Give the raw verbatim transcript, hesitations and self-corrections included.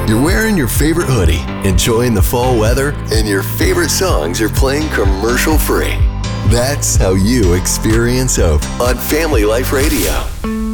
You're wearing your favorite hoodie, enjoying the fall weather, and your favorite songs are playing commercial free. That's how you experience hope on Family Life Radio.